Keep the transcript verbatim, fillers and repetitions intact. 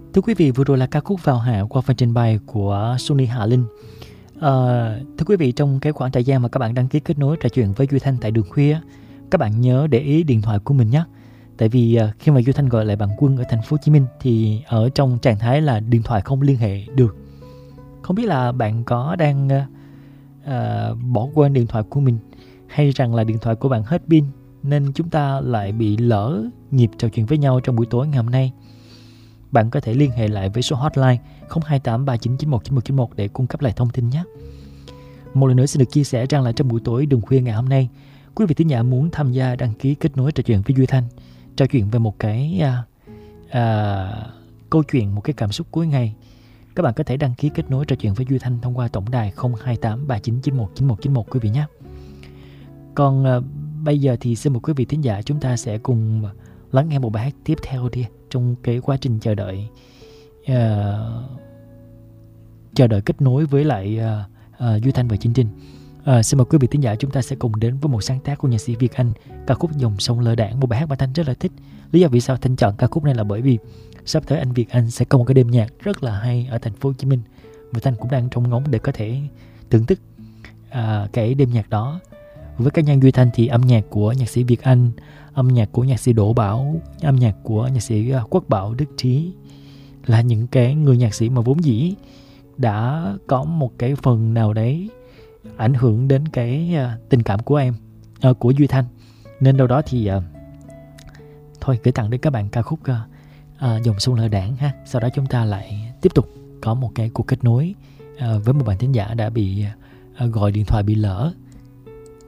Thưa quý vị, vừa rồi là ca khúc Vào Hạ qua phần trình bày của Sunny Hạ Linh. À, thưa quý vị, trong cái khoảng thời gian mà các bạn đăng ký kết nối trò chuyện với Duy Thanh tại đường khuya, các bạn nhớ để ý điện thoại của mình nhé. Tại vì khi mà Duy Thanh gọi lại bạn Quân ở thành phố Hồ Chí Minh thì ở trong trạng thái là điện thoại không liên hệ được. Không biết là bạn có đang uh, bỏ quên điện thoại của mình, hay rằng là điện thoại của bạn hết pin nên chúng ta lại bị lỡ nhịp trò chuyện với nhau trong buổi tối ngày hôm nay. Bạn có thể liên hệ lại với số hotline không hai tám ba chín chín một chín một chín một để cung cấp lại thông tin nhé. Một lần nữa xin được chia sẻ rằng là trong buổi tối đường khuya ngày hôm nay, quý vị thính giả muốn tham gia đăng ký kết nối trò chuyện với Duy Thanh, trò chuyện về một cái à, à, câu chuyện, một cái cảm xúc cuối ngày, các bạn có thể đăng ký kết nối trò chuyện với Duy Thanh thông qua tổng đài không hai tám ba chín chín một chín một chín một quý vị nhé. Còn à, bây giờ thì xin mời quý vị thính giả chúng ta sẽ cùng lắng nghe một bài hát tiếp theo đi, trong cái quá trình chờ đợi uh, chờ đợi kết nối với lại uh, uh, Duy Thanh và chương trình. Uh, xin mời quý vị thính giả chúng ta sẽ cùng đến với một sáng tác của nhạc sĩ Việt Anh, ca khúc Dòng Sông Lơ Đãng, một bài hát mà Thanh rất là thích. Lý do vì sao Thanh chọn ca khúc này là bởi vì sắp tới anh Việt Anh sẽ có một cái đêm nhạc rất là hay ở thành phố Hồ Chí Minh, và Thanh cũng đang trông ngóng để có thể thưởng thức uh, cái đêm nhạc đó. Với cá nhân Duy Thanh thì âm nhạc của nhạc sĩ Việt Anh, âm nhạc của nhạc sĩ Đỗ Bảo, âm nhạc của nhạc sĩ Quốc Bảo, Đức Trí là những cái người nhạc sĩ mà vốn dĩ đã có một cái phần nào đấy ảnh hưởng đến cái tình cảm của em, uh, của Duy Thanh. Nên đâu đó thì uh, thôi gửi tặng đến các bạn ca khúc uh, uh, Dòng Sông Lơ Đãng ha. Sau đó chúng ta lại tiếp tục có một cái cuộc kết nối uh, với một bạn thính giả đã bị uh, gọi điện thoại bị lỡ.